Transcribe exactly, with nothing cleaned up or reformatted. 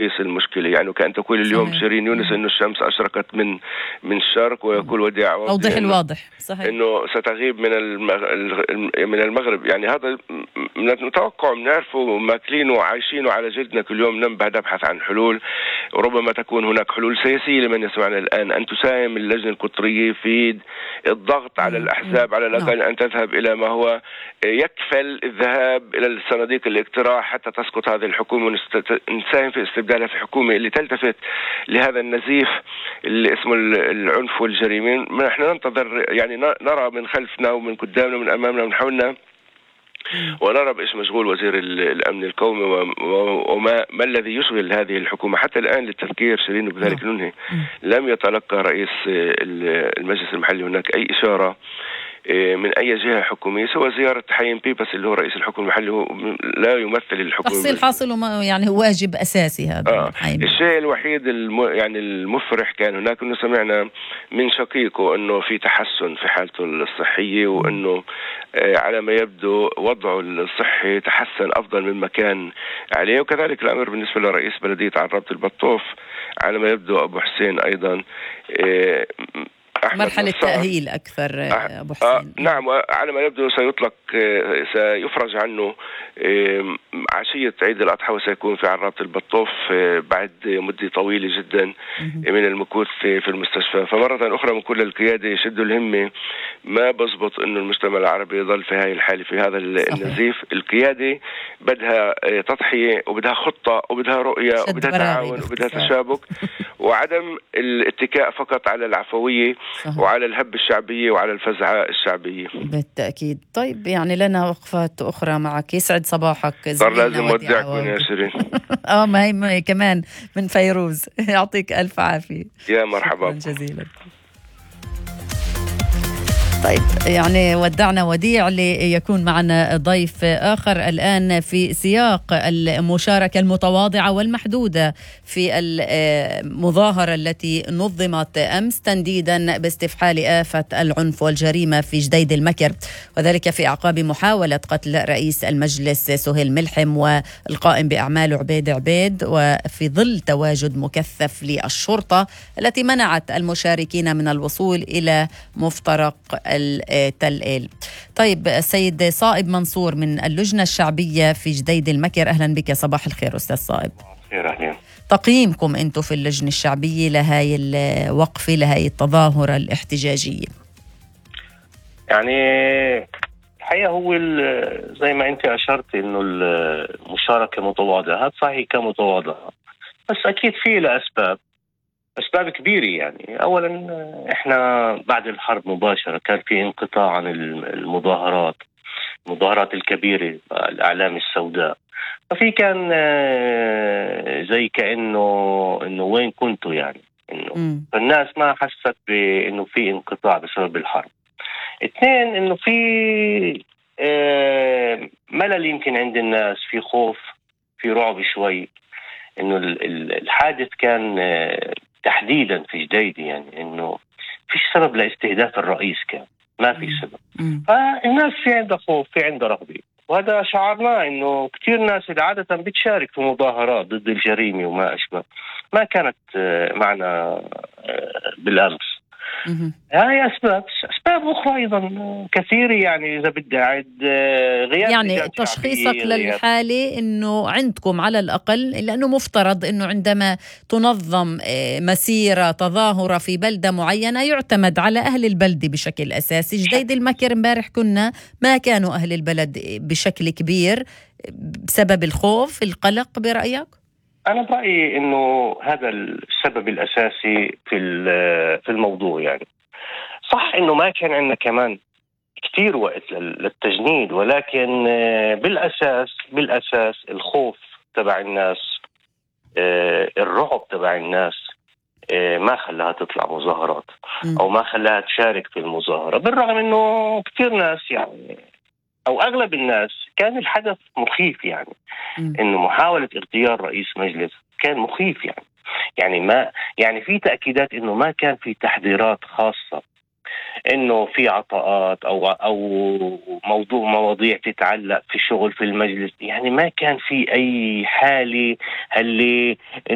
تشخيص المشكلة. يعني كأن تقول اليوم شيرين يونس إنه الشمس أشرقت من من الشرق، ويقول وديع عوض توضيح الواضح صحيح إنه ستغيب من من المغرب. يعني هذا من نتوقع بنعرفه ماكلينه وعايشينه على جلدنا كل يوم. نبحث نبحث عن حلول، وربما تكون هناك حلول سياسية لمن يسمعنا الآن. أن تساهم اللجنة القطرية في الضغط على الأحزاب على الأقل أن تذهب إلى ما هو يكفل الذهاب إلى الصناديق الاقتراع حتى تسقط هذه الحكومة، ونساهم في استبدالها في حكومة اللي تلتفت لهذا النزيف اللي اسمه العنف والجريمة. نحن ننتظر، يعني نرى من خلفنا ومن قدامنا ومن أمامنا ومن حولنا، ونرى بإيش مشغول وزير الأمن القومي وما ما الذي يشغل هذه الحكومة حتى الآن. للتذكير شيرين بذلك ننهي، لم يتلقى رئيس المجلس المحلي هناك أي إشارة من أي جهة حكومية سوى زيارة حيم بيبس اللي هو رئيس الحكومة المحلي، هو لا يمثل الحكومة. تحصيل حاصل وما يعني هو واجب أساسي هذا. آه. الشيء الوحيد الم... يعني المفرح كان هناك إنه سمعنا من شقيقه إنه في تحسن في حالته الصحية، وإنه آه على ما يبدو وضعه الصحي تحسن أفضل مما كان عليه. وكذلك الأمر بالنسبة لرئيس بلدية عرابة البطوف، على ما يبدو أبو حسين أيضا آه مرحلة تأهيل أكثر أبو حسين. آه نعم، على ما يبدو سيطلق سيفرج عنه عشية عيد الأضحى، وسيكون في عرابة البطوف بعد مدة طويلة جدا من المكوث في المستشفى. فمرة أخرى من كل القيادة يشدوا الهمة، ما بزبط إنه المجتمع العربي يظل في هاي الحالة في هذا النزيف. القيادة بدها تضحية وبدها خطة وبدها رؤية وبدها تعاون وبدها تشابك، وعدم الاتكاء فقط على العفوية صحيح. وعلى الهب الشعبية وعلى الفزعة الشعبية. بالتأكيد. طيب يعني لنا وقفات أخرى معك. يسعد صباحك. صار لازم ودعك من يا شيرين. اه ما هي كمان من فيروز. يعطيك ألف عافية. يا مرحبا جزيلا. طيب يعني ودعنا وديع ليكون معنا ضيف آخر الآن في سياق المشاركة المتواضعة والمحدودة في المظاهرة التي نظمت أمس تنديدا باستفحال آفة العنف والجريمة في جديد المكر، وذلك في أعقاب محاولة قتل رئيس المجلس سهيل ملحم والقائم بأعماله عبيد عبيد، وفي ظل تواجد مكثف للشرطة التي منعت المشاركين من الوصول إلى مفترق التل. طيب السيد صائب منصور من اللجنة الشعبية في جديد المكر، أهلا بك. صباح الخير أستاذ صائب. أهلا. تقييمكم أنتم في اللجنة الشعبية لهاي الوقفة لهاي التظاهرة الاحتجاجية؟ يعني الحقيقة هو زي ما أنت أشرت إنه المشاركة متواضعة، هذا صحيح كمتواضعة، بس أكيد فيه لأسباب أسباب كبيرة. يعني أولا إحنا بعد الحرب مباشرة كان في انقطاع عن المظاهرات المظاهرات الكبيرة، الأعلام السوداء، ففي كان زي كأنه إنه وين كنتوا، يعني إنه الناس ما حست بإنه في انقطاع بسبب الحرب. اثنين إنه في ملل يمكن عند الناس، في خوف، في رعب شوي، إنه الحادث كان تحديدا في جديد، يعني انه فيش سبب لاستهداف الرئيس، كان ما في سبب. فالناس في عندها خوف، في عندها رغبة، وهذا شعرناه انه كثير ناس عادة بتشارك في مظاهرات ضد الجريمة وما اشبه، ما كانت معنا بالامس. هاي أسباب أسباب أخرى أيضا كثيرة، يعني إذا بدي أعد غياب يعني تشخيصك للحالة إنه عندكم على الأقل، لأنه مفترض إنه عندما تنظم مسيرة تظاهرة في بلدة معينة يعتمد على أهل البلدة بشكل أساسي. جديد المكر امبارح كنا ما كانوا أهل البلد بشكل كبير بسبب الخوف القلق، برأيك؟ أنا برأيي إنه هذا السبب الأساسي في في الموضوع. يعني صح إنه ما كان عندنا كمان كتير وقت للتجنيد، ولكن بالأساس بالأساس الخوف تبع الناس، الرعب تبع الناس ما خلاها تطلع مظاهرات أو ما خلاها تشارك في المظاهرة، بالرغم إنه كتير ناس يعني أو أغلب الناس كان الحدث مخيف. يعني إنه محاولة اغتيال رئيس مجلس كان مخيف، يعني يعني ما يعني في تأكيدات إنه ما كان في تحذيرات خاصة إنه في عطاءات أو أو موضوع مواضيع تتعلق في شغل في المجلس، يعني ما كان في أي حالة اللي